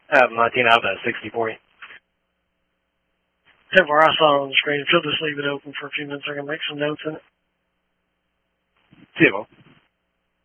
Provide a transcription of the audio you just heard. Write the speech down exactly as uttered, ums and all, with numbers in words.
Uh, nineteen, I have that sixty for you. ten four, I saw it on the screen. If you'll just leave it open for a few minutes, I can make some notes in it. See you, Bo.